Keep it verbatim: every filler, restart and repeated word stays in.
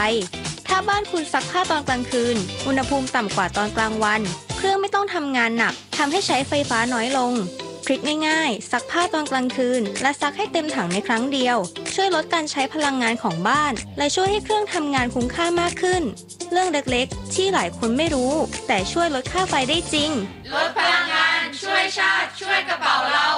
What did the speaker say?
ถ้าบ้านคุณซักผ้าตอนกลางคืนอุณหภูมิต่ำกว่าตอนกลางวันเครื่องไม่ต้องทำงานหนักทำให้ใช้ไฟฟ้าน้อยลงทริคง่ายๆซักผ้าตอนกลางคืนและซักให้เต็มถังในครั้งเดียวช่วยลดการใช้พลังงานของบ้านและช่วยให้เครื่องทำงานคุ้มค่ามากขึ้นเรื่องเล็กๆที่หลายคนไม่รู้แต่ช่วยลดค่าไฟได้จริงลดพลังงานช่วยชาติช่วยกระเป๋าเรา